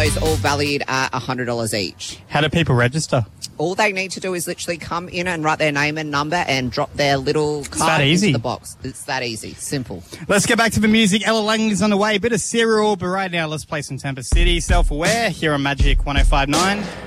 those all valued at $100 each. How do people register? All they need to do is literally come in and write their name and number and drop their little card easy. into the box. It's that easy. Simple. Let's get back to the music. Ella Lang is on the way. A bit of Serial, but right now let's play some Tempest City. Self-Aware here on Magic 105.9.